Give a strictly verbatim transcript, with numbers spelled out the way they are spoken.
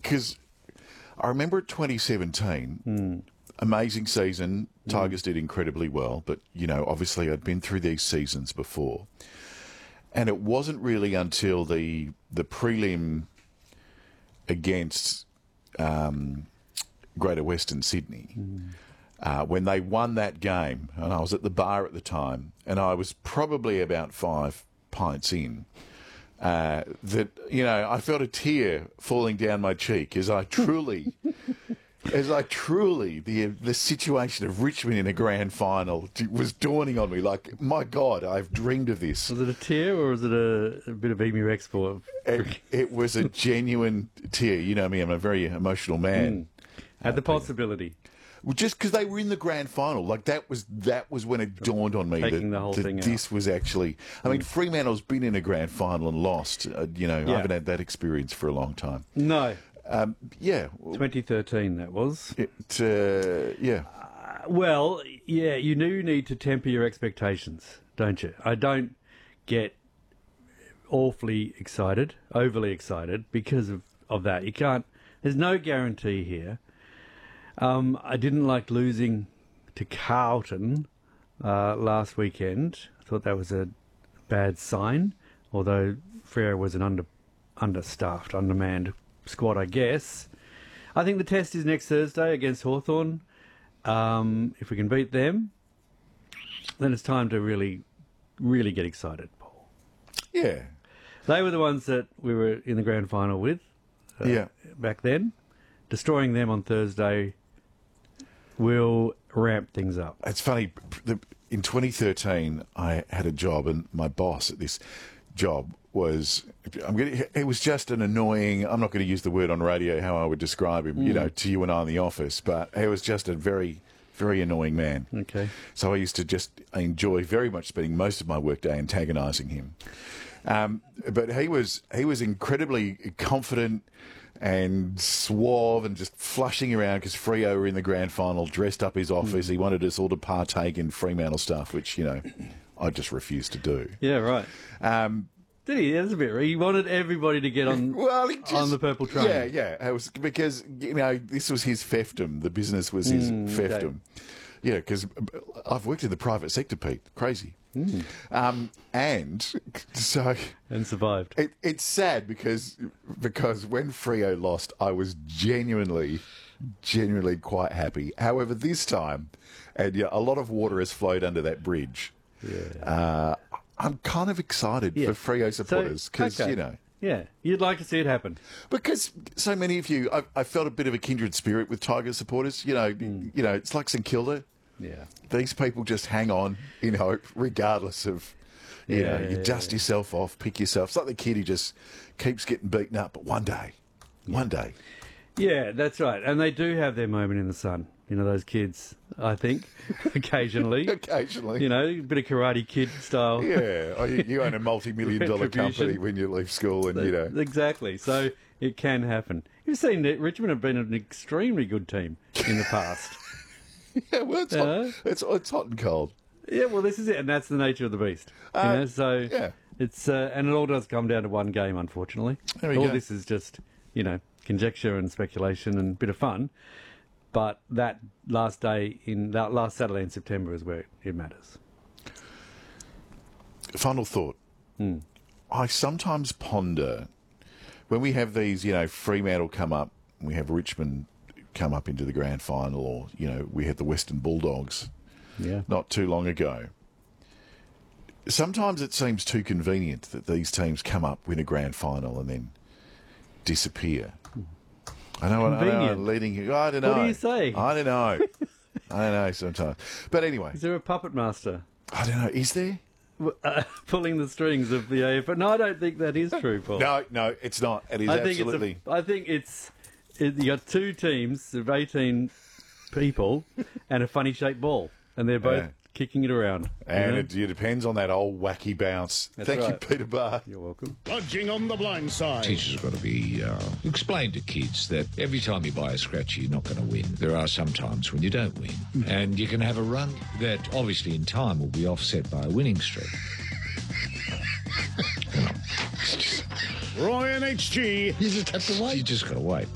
because I remember at twenty seventeen, Mm. amazing season. Tigers did incredibly well, but, you know, obviously I'd been through these seasons before. And it wasn't really until the the prelim against um, Greater Western Sydney, Mm. uh, when they won that game, and I was at the bar at the time, and I was probably about five pints in, uh, that, you know, I felt a tear falling down my cheek as I truly... As I truly, the the situation of Richmond in a grand final was dawning on me. Like, my God, I've dreamed of this. Was it a tear or was it a, a bit of Emu export? It, it was a genuine tear. You know me, I'm a very emotional man. Mm. Had the possibility. Well, just because they were in the grand final, like that was that was when it dawned on me Taking that, the whole that thing this out. was actually. I mean, Fremantle's been in a grand final and lost. Uh, you know, Yeah. I haven't had that experience for a long time. No. Um, yeah, twenty thirteen, that was. it, uh, yeah. Uh, well, yeah, you do need to temper your expectations, don't you? I don't get awfully excited, overly excited, because of, of that. You can't, there's no guarantee here. Um, I didn't like losing to Carlton uh, last weekend. I thought that was a bad sign, although Freo was an under understaffed, undermanned squad, I guess. I think the test is next Thursday against Hawthorn. Um, if we can beat them, then it's time to really, really get excited, Paul. Yeah. They were the ones that we were in the grand final with uh, Yeah. back then. Destroying them on Thursday will ramp things up. It's funny. The, in twenty thirteen, I had a job, and my boss at this job was, I'm gonna, it was just an annoying, I'm not going to use the word on radio how I would describe him, Mm. you know, to you and I in the office, but he was just a very, very annoying man. Okay. So I used to just enjoy very much spending most of my workday antagonising him. Um, but he was he was incredibly confident and suave and just flushing around because Freo were in the grand final, dressed up his office. Mm. He wanted us all to partake in Fremantle stuff, which, you know, I just refused to do. Yeah, right. Um, Did he? That's a bit. He wanted everybody to get on well, he just, on the purple train. Yeah, yeah. It was because, you know, this was his fiefdom. The business was his Mm, fiefdom. okay. Yeah, because I've worked in the private sector, Pete. Crazy. Mm. Um, and so and survived. It, it's sad because because when Freo lost, I was genuinely, genuinely quite happy. However, this time, and yeah, a lot of water has flowed under that bridge. Yeah. Uh, I'm kind of excited Yeah. for Freo supporters because, okay. you know. Yeah, you'd like to see it happen. Because so many of you, I, I felt a bit of a kindred spirit with Tigers supporters. You know, you know, it's like St Kilda. Yeah. These people just hang on in hope, regardless of, you Yeah, know, you yeah, dust yeah. yourself off, pick yourself. It's like the kid who just keeps getting beaten up, but one day, one day. Yeah, that's right. And they do have their moment in the sun. You know, those kids, I think, occasionally. Occasionally. You know, a bit of Karate Kid style. Yeah, oh, you, you own a multi-million dollar Retribution. company when you leave school, and you know. Exactly. So it can happen. You've seen that Richmond have been an extremely good team in the past. Yeah, well, it's, Yeah. hot, it's, it's hot and cold. Yeah, well, this is it, and that's the nature of the beast. You Uh, know, so yeah. it's uh, and it all does come down to one game, unfortunately. There we all go. this is just, you know, conjecture and speculation and a bit of fun. But that last day in that last Saturday in September is where it matters. Final thought. Hmm. I sometimes ponder when we have these, you know, Fremantle come up, we have Richmond come up into the grand final, or, you know, we had the Western Bulldogs Yeah. not too long ago. Sometimes it seems too convenient that these teams come up, win a grand final, and then disappear. I know, I know, Convenient. I'm leading you. I don't know. What do you say? I don't know. I don't know sometimes. But anyway, Is there a puppet master I don't know. Is there? uh, pulling the strings of the A F L? No, I don't think that is true, Paul. No, no, it's not. It is I think absolutely. it's. A, I think it's. It, you got two teams of eighteen people and a funny-shaped ball, and they're both Yeah. kicking it around. And you know? it, it depends on that old wacky bounce. That's Thank right. you, Peter Barr. You're welcome. Budging on the blind side. Teachers have got to be uh, explain to kids that every time you buy a scratchy, you're not going to win. There are some times when you don't win, and you can have a run that obviously in time will be offset by a winning streak. Roy and H G. You just have to wait. You just got to wait.